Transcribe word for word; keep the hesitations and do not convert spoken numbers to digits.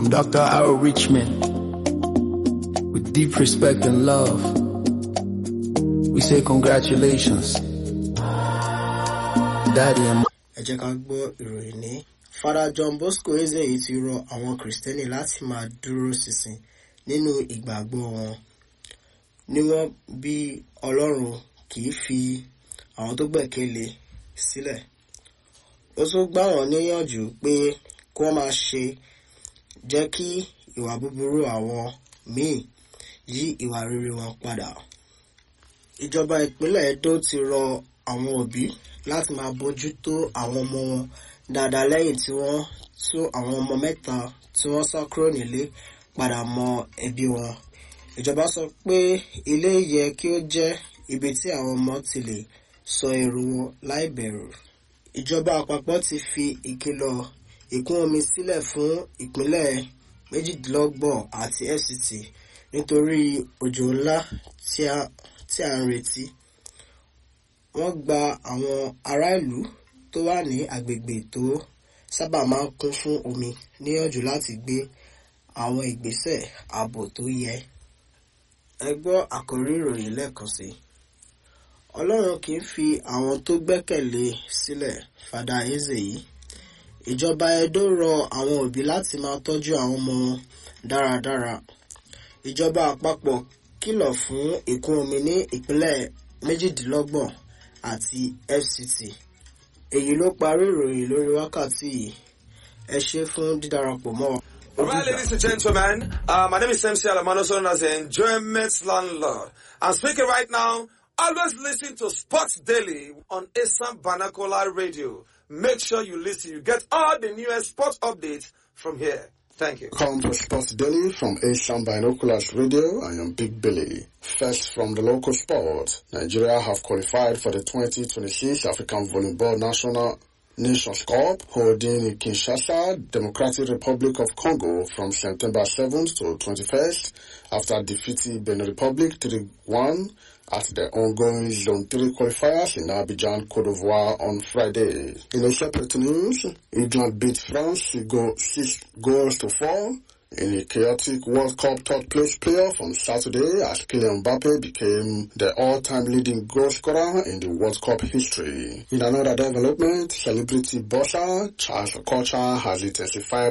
From Doctor Harold Richmond, with deep respect and love, we say congratulations, Daddy and Mom. Ẹ jẹ́ ká gbọ́ ìròyìn ní. Father John Bosco Ezeyi ti rọ àwọn Kristẹni láti máa dúró ṣinṣin nínú ìgbàgbọ́ wọn. Níwọ̀n bí Ọlọ́run kì í fi àwọn tó gbẹ́kẹ̀lé sílẹ̀. Ó tún gbà wọ́n níyànjú pé kí wọ́n máa ṣe jẹ́ kí ìwà búburú àwọn míì yí ìwà rere wọn padà. Ìjọba ìpínlẹ̀ Edo ti rọ àwọn òbí láti máa bójú tó àwọn ọmọ wọn dáadáa lẹ́yìn tí wọ́n tú àwọn ọmọ mẹ́ta tí wọ́n sá kúrò nílé padà mọ ẹbí wọn. Ìjọba sọ pé ilé yẹ kí ó jẹ́ ibi tí àwọn ọmọ ti lè sọ èrò wọn láì bẹ̀rù. Ìjọba àpapọ̀ ti fi ìkìlọ̀ ìkún omi sílẹ̀ fún ìpínlẹ̀ méjìdínlọ́gbọ̀n àti F C T nítorí òjò ńlá tí a tí a ń retí. Wọ́n gba àwọn ará ìlú tó wà ní agbègbè tó sábà máa ń kún fún omi níyànjú láti gbé àwọn ìgbésẹ̀ ààbò tó yẹ. Ẹ gbọ́ àkòrí ìròyìn lẹ́ẹ̀kan sí. Ọlọ́run kì í fi àwọn tó gbẹ́kẹ̀lé sílẹ̀. Father Ezeyi. Ìjọba Edo rọ àwọn òbí láti máa tọ́jú àwọn ọmọ wọn dáradára. Ìjọba àpapọ̀ kìlọ̀ fún ìkún omi ní ìpínlẹ̀ méjìdínlọ́gbọ̀n àti F C T. Èyí ló parí ìròyìn lórí wákàtí yìí. Ẹ ṣé fún dídarapọ̀ mọ́ wa. All right, ladies and gentlemen, uh, my name is M C Alamano, known as the Enjoyment Landlord. I'm speaking right now. Always listen to Sports Daily on Asam Banakola Radio. Make sure you listen. You get all the newest sports updates from here. Thank you. Come to Sports Daily from Asian Binoculars Radio. I am Big Billy. First from the local sport, Nigeria have qualified for the twenty twenty-six African Volleyball National Nations Cup holding in Kinshasa, Democratic Republic of Congo from September seventh to twenty-first after defeating Benin Republic three one at the ongoing Zone three qualifiers in Abidjan, Côte d'Ivoire on Friday. In a separate news, England beat France six goals to four in a chaotic World Cup third place playoff on Saturday as Kylian Mbappe became the all-time leading goal scorer in the World Cup history. In another development, celebrity boxer Charles Okocha has intensified